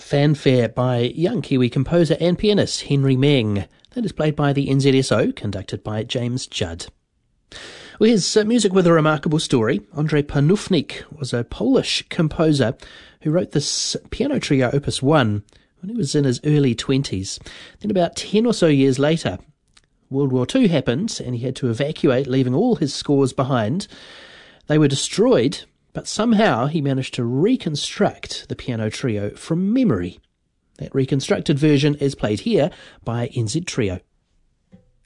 Fanfare by young Kiwi composer and pianist Henry Meng. That is played by the NZSO, conducted by James Judd. Well, here's music with a remarkable story. Andrzej Panufnik was a Polish composer who wrote this piano trio Opus 1 when he was in his early 20s. Then about 10 or so years later, World War II happened and he had to evacuate, leaving all his scores behind. They were destroyed, but somehow he managed to reconstruct the piano trio from memory. That reconstructed version is played here by NZ Trio.